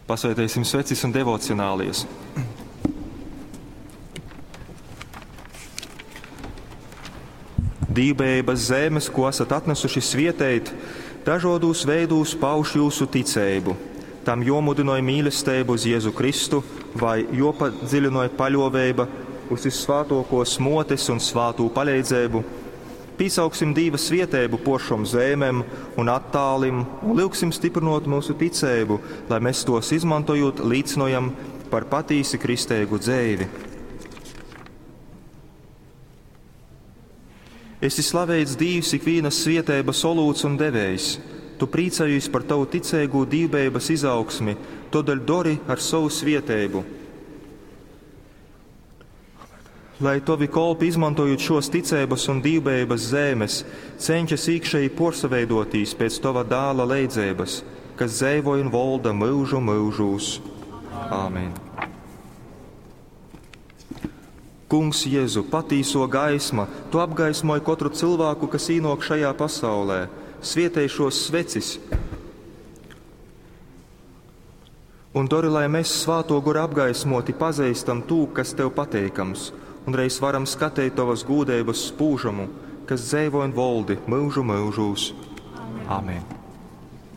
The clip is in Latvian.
Pasvētīsim svecis un devocionālies. Dīvbības zemes, ko esat atnesuši svietēt, dažādos veidos pauž jūsu ticību. Tam jomudinoja mīlestību uz Jēzu Kristu, vai jopadziļinoja paļāvība uz visvētākos motes un svātū palīdzību. Pīsauksim Dīva svietēbu poršom zemēm un attālim un lūgsim stiprinot mūsu ticību, lai mēs tos izmantojot līdzinojam par patīsi kristīgu dzīvi. Esi slavēts Dievs ikvienas svietēba solūts un devējs. Tu priecājies par tavu ticīgu dīvbības izaugsmi, todēļ dori ar savu svietēbu. Lai tavi kolpi, izmantojot šos ticības un dīvbības zemes, cenšas iekšēji porsaveidotīs pēc tava dāla leidzības, kas dzīvoja un valda mūžu mūžūs. Āmen. Kungs Jēzu, patīso gaisma, tu apgaismoji katru cilvēku, kas īnok šajā pasaulē. Svietēj šos svecis un dori, lai mēs svāto guru apgaismoti pazīstam tū, kas tev pateikams, un reiz varam skatīt tavas gūdības spūžumu, kas dzīvo un valdi mūžu mūžūs. Amen.